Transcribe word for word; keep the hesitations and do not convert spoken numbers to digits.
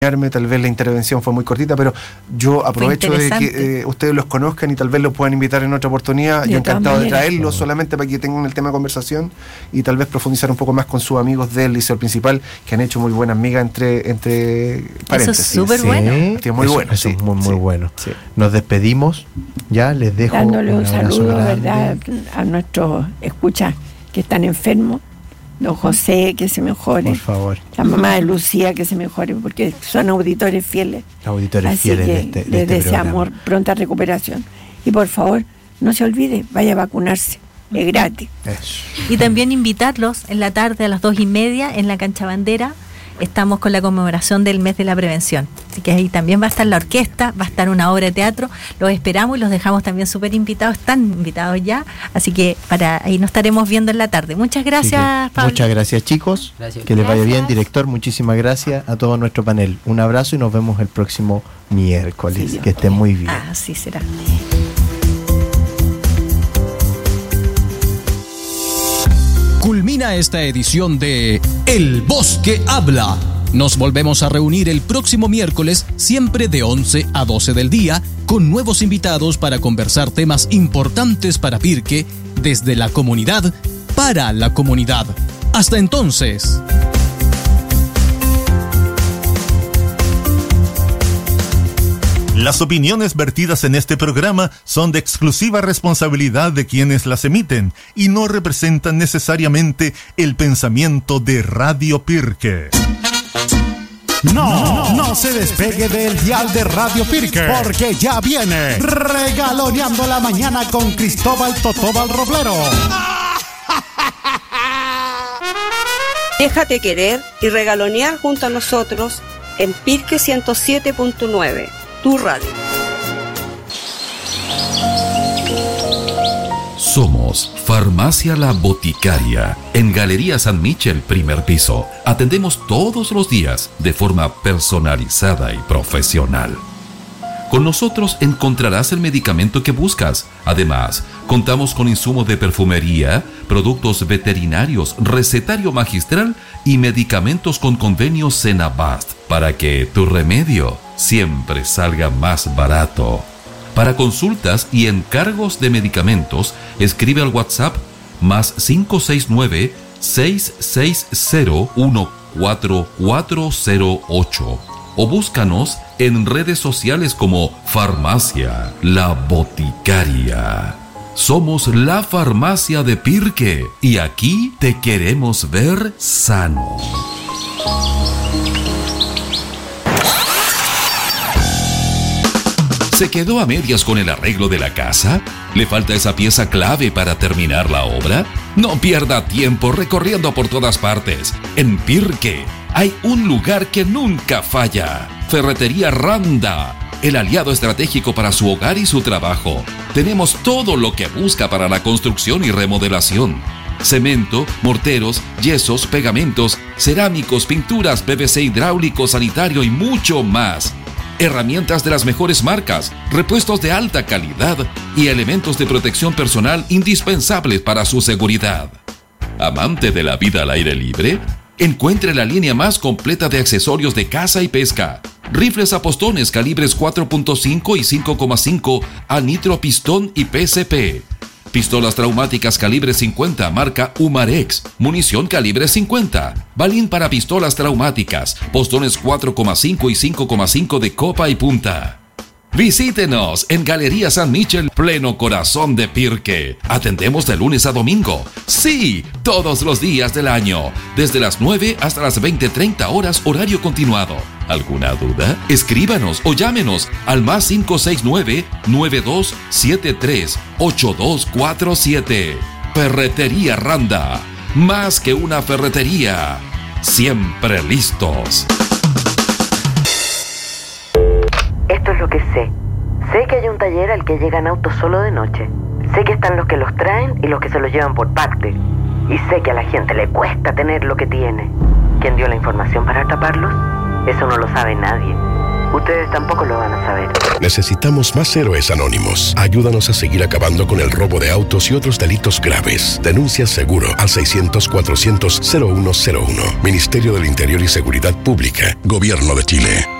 Tal vez la intervención fue muy cortita, pero yo aprovecho de que eh, ustedes los conozcan y tal vez los puedan invitar en otra oportunidad. Yo encantado de traerlos solamente para que tengan el tema de conversación y tal vez profundizar un poco más con sus amigos del liceo principal, que han hecho muy buenas migas entre, entre paréntesis. Eso es súper sí. bueno. Sí, muy eso, bueno. Eso sí, es muy, muy sí, bueno. Sí. Nos despedimos. Ya les dejo. Dándole un, un saludo, grande. ¿verdad? A nuestros escuchas que están enfermos. Don José, que se mejore. Por favor. La mamá de Lucía, que se mejore, porque son auditores fieles. Auditores Así fieles que de este, de les este deseamos programa. pronta recuperación. Y por favor, no se olvide, vaya a vacunarse. Es gratis. Eso. Y también invitarlos en la tarde a las dos y media en la Cancha Bandera. Estamos con la conmemoración del mes de la prevención. Así que ahí también va a estar la orquesta, va a estar una obra de teatro. Los esperamos y los dejamos también súper invitados. Están invitados ya. Así que para ahí nos estaremos viendo en la tarde. Muchas gracias, que, Pablo. Muchas gracias, chicos. Gracias. Que les vaya Gracias. bien, director. Muchísimas gracias a todo nuestro panel. Un abrazo y nos vemos el próximo miércoles. Sí, que estén muy bien. Ah, así será. Culmina esta edición de El Bosque Habla. Nos volvemos a reunir el próximo miércoles, siempre de once a doce del día, con nuevos invitados para conversar temas importantes para Pirque, desde la comunidad, para la comunidad. Hasta entonces. Las opiniones vertidas en este programa son de exclusiva responsabilidad de quienes las emiten y no representan necesariamente el pensamiento de Radio Pirque. No, no se despegue del dial de Radio Pirque, porque ya viene Regaloneando la Mañana con Cristóbal Totóbal Roblero. Déjate querer y regalonear junto a nosotros en Pirque ciento siete punto nueve. Tu radio. Somos Farmacia La Boticaria, en Galería San Michel, primer piso. Atendemos todos los días de forma personalizada y profesional. Con nosotros encontrarás el medicamento que buscas. Además, contamos con insumos de perfumería, productos veterinarios, recetario magistral y medicamentos con convenio Senabast para que tu remedio siempre salga más barato. Para consultas y encargos de medicamentos, escribe al WhatsApp más cinco seis nueve, seis seis cero, uno cuatro cuatro cero ocho o búscanos en redes sociales como Farmacia La Boticaria. Somos la farmacia de Pirque y aquí te queremos ver sano. ¿Se quedó a medias con el arreglo de la casa? ¿Le falta esa pieza clave para terminar la obra? No pierda tiempo recorriendo por todas partes. En Pirque hay un lugar que nunca falla. Ferretería Randa, el aliado estratégico para su hogar y su trabajo. Tenemos todo lo que busca para la construcción y remodelación. Cemento, morteros, yesos, pegamentos, cerámicos, pinturas, P V C hidráulico, sanitario y mucho más. Herramientas de las mejores marcas, repuestos de alta calidad y elementos de protección personal indispensables para su seguridad. ¿Amante de la vida al aire libre? Encuentre la línea más completa de accesorios de caza y pesca. Rifles a postones calibres cuatro punto cinco y cinco coma cinco a nitro pistón y P C P. Pistolas traumáticas calibre cincuenta marca Umarex. Munición calibre cincuenta. Balín para pistolas traumáticas. Postones cuatro coma cinco y cinco coma cinco de copa y punta. Visítenos en Galería San Michel, pleno corazón de Pirque. Atendemos de lunes a domingo. Sí, todos los días del año. Desde las nueve hasta las veinte treinta horas horario continuado. ¿Alguna duda? Escríbanos o llámenos al más cinco seis nueve, nueve dos siete tres, ocho dos cuatro siete. Ferretería Randa. Más que una ferretería. Siempre listos. Esto es lo que sé. Sé que hay un taller al que llegan autos solo de noche. Sé que están los que los traen y los que se los llevan por parte. Y sé que a la gente le cuesta tener lo que tiene. ¿Quién dio la información para atraparlos? Eso no lo sabe nadie. Ustedes tampoco lo van a saber. Necesitamos más héroes anónimos. Ayúdanos a seguir acabando con el robo de autos y otros delitos graves. Denuncia seguro al seiscientos, cuatrocientos, cero uno cero uno. Ministerio del Interior y Seguridad Pública. Gobierno de Chile.